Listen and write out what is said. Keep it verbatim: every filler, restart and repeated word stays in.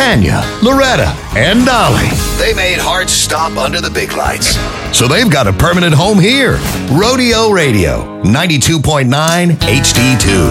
Tanya, Loretta, and Dolly. They made hearts stop under the big lights. So they've got a permanent home here. Rodeo Radio, ninety-two point nine H D two.